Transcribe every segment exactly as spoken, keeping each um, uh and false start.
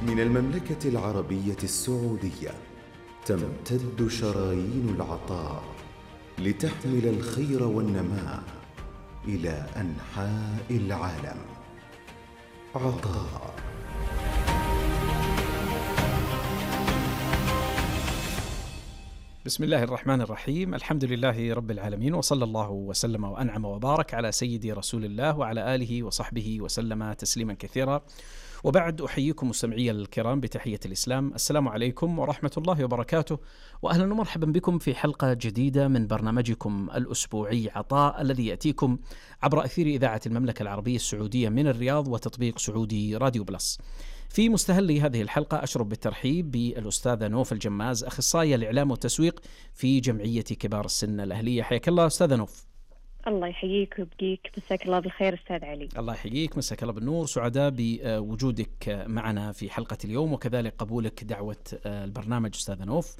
من المملكة العربية السعودية تمتد شرايين العطاء لتحمل الخير والنماء إلى أنحاء العالم. عطاء. بسم الله الرحمن الرحيم. الحمد لله رب العالمين، وصلى الله وسلم وأنعم وبارك على سيدي رسول الله وعلى آله وصحبه وسلم تسليما كثيرا. وبعد، أحييكم مستمعي الكرام بتحية الإسلام. السلام عليكم ورحمة الله وبركاته، وأهلا ومرحبا بكم في حلقة جديدة من برنامجكم الأسبوعي عطاء، الذي يأتيكم عبر أثير إذاعة المملكة العربية السعودية من الرياض وتطبيق سعودي راديو بلس. في مستهل هذه الحلقة أشرب بالترحيب بالأستاذة نوف الجماز، أخصائية الإعلام والتسويق في جمعية كبار السن الأهلية. حياك الله أستاذة نوف. الله يحييك ويبقيك، مساك الله بالخير أستاذ علي. الله يحييك، مساك الله بالنور. سعداء بوجودك معنا في حلقة اليوم، وكذلك قبولك دعوة البرنامج أستاذة نوف.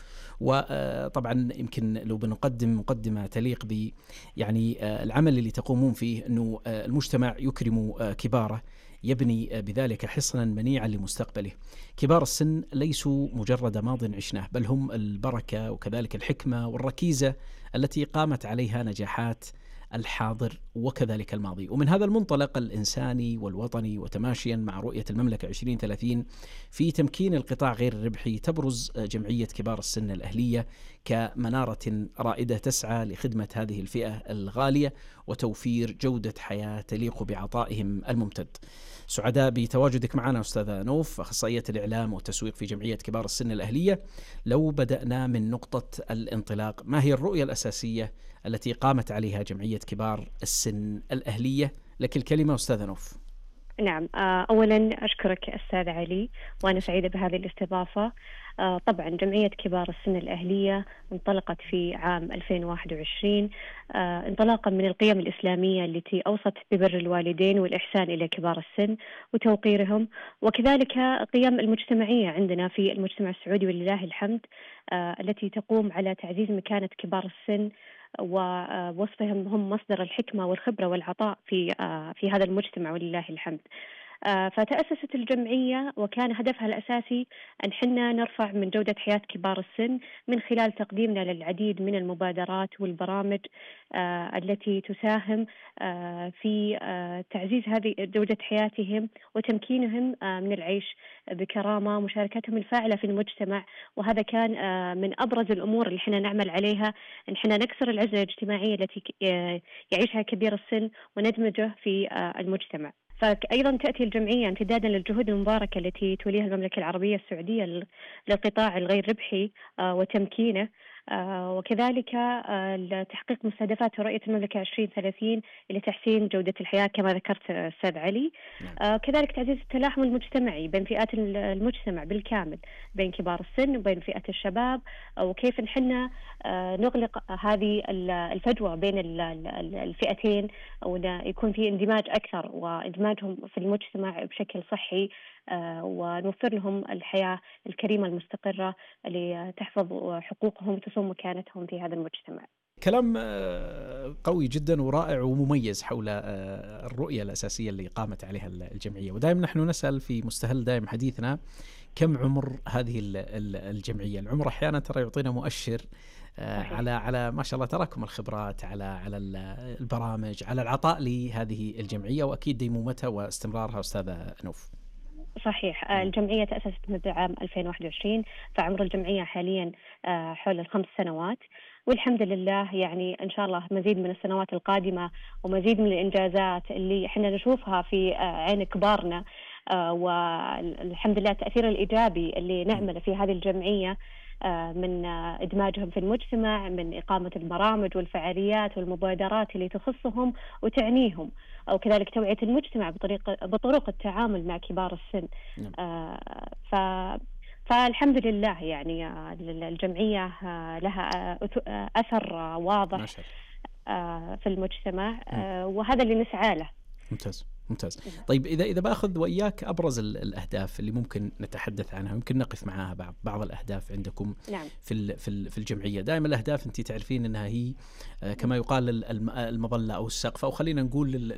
وطبعا يمكن لو بنقدم مقدمة تليق ب يعني العمل اللي تقومون فيه، أنه المجتمع يكرم كباره، يبني بذلك حصنا منيعا لمستقبله. كبار السن ليسوا مجرد ماض عشناه، بل هم البركة وكذلك الحكمة والركيزة التي قامت عليها نجاحات الحاضر وكذلك الماضي. ومن هذا المنطلق الإنساني والوطني، وتماشيا مع رؤية المملكة عشرين ثلاثين في تمكين القطاع غير الربحي، تبرز جمعية كبار السن الأهلية كمنارة رائدة تسعى لخدمة هذه الفئة الغالية وتوفير جودة حياة تليق بعطائهم الممتد. سعداء بتواجدك معنا أستاذة نوف، أخصائية الإعلام والتسويق في جمعية كبار السن الأهلية. لو بدأنا من نقطة الانطلاق، ما هي الرؤية الأساسية التي قامت عليها جمعية كبار السن الأهلية؟ لك الكلمة أستاذة نوف. نعم، أولا أشكرك أستاذ علي، وأنا سعيدة بهذه الاستضافة. طبعا جمعية كبار السن الأهلية انطلقت في عام ألفين وواحد وعشرين انطلاقا من القيم الإسلامية التي أوصت ببر الوالدين والإحسان إلى كبار السن وتوقيرهم، وكذلك قيم المجتمعية عندنا في المجتمع السعودي ولله الحمد، التي تقوم على تعزيز مكانة كبار السن ووصفهم هم مصدر الحكمة والخبرة والعطاء في في هذا المجتمع ولله الحمد. فتأسست الجمعية وكان هدفها الأساسي أن حنا نرفع من جودة حياة كبار السن من خلال تقديمنا للعديد من المبادرات والبرامج التي تساهم في تعزيز هذه جودة حياتهم وتمكينهم من العيش بكرامة، مشاركتهم الفاعلة في المجتمع. وهذا كان من أبرز الأمور اللي حنا نعمل عليها، أن حنا نكسر العزلة الاجتماعية التي يعيشها كبير السن وندمجه في المجتمع. فأيضا تأتي الجمعية امتدادا للجهود المباركة التي توليها المملكة العربية السعودية للقطاع الغير ربحي وتمكينه، وكذلك لتحقيق مستهدفات رؤية المملكة عشرين ثلاثين لتحسين جودة الحياة كما ذكرت أستاذ علي. كذلك تعزيز التلاحم المجتمعي بين فئات المجتمع بالكامل، بين كبار السن وبين فئة الشباب، وكيف نحن نغلق هذه الفجوة بين الفئتين ويكون في اندماج أكثر وإدماجهم في المجتمع بشكل صحي، ونوفر لهم الحياة الكريمة المستقرة اللي تحفظ حقوقهم وتصون مكانتهم في هذا المجتمع. كلام قوي جدا ورائع ومميز حول الرؤية الأساسية اللي قامت عليها الجمعية. ودائما نحن نسأل في مستهل دائم حديثنا، كم عمر هذه الجمعية؟ العمر أحيانا ترى يعطينا مؤشر على على ما شاء الله تراكم الخبرات، على على البرامج، على العطاء لهذه الجمعية، وأكيد ديمومتها واستمرارها أستاذة نوف. صحيح. الجمعية تأسست منذ عام ألفين وواحد وعشرين، فعمر الجمعية حاليا حول الخمس سنوات، والحمد لله يعني إن شاء الله مزيد من السنوات القادمة ومزيد من الإنجازات اللي إحنا نشوفها في عين كبارنا، والحمد لله التأثير الإيجابي اللي نعمله في هذه الجمعية من إدماجهم في المجتمع، من إقامة البرامج والفعاليات والمبادرات اللي تخصهم وتعنيهم، أو كذلك توعية المجتمع بطريقة بطرق التعامل مع كبار السن. آه ف فالحمد لله يعني الجمعية لها أثر واضح في المجتمع، وهذا اللي نسعى له. ممتاز ممتاز. طيب إذا إذا بأخذ وإياك أبرز الأهداف اللي ممكن نتحدث عنها، ممكن نقف معها بعض بعض الأهداف عندكم. نعم. في في الجمعية دائما الأهداف أنت تعرفين أنها هي كما يقال المظلة أو السقف، أو خلينا نقول